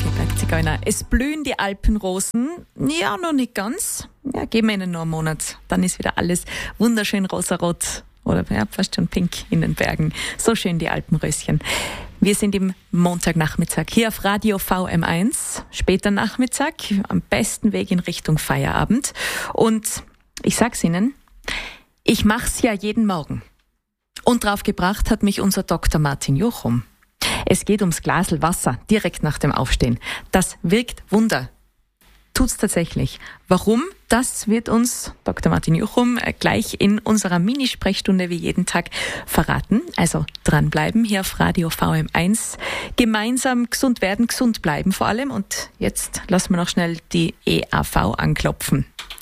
Bergzigeuner. Es blühen die Alpenrosen. Ja, noch nicht ganz. Ja, geben wir ihnen noch einen Monat. Dann ist wieder alles wunderschön rosarot. Oder ja, fast schon pink in den Bergen. So schön die Alpenröschen. Wir sind im Montagnachmittag hier auf Radio VM1. Später Nachmittag, am besten Weg in Richtung Feierabend. Und ich sag's Ihnen, ich mach's ja jeden Morgen. Und drauf gebracht hat mich unser Dr. Martin Juchum. Es geht ums Glasl Wasser direkt nach dem Aufstehen. Das wirkt Wunder. Tut's tatsächlich. Warum? Das wird uns Dr. Martin Juchum gleich in unserer Minisprechstunde wie jeden Tag verraten. Also dranbleiben hier auf Radio VM1. Gemeinsam gesund werden, gesund bleiben vor allem. Und jetzt lassen wir noch schnell die EAV anklopfen.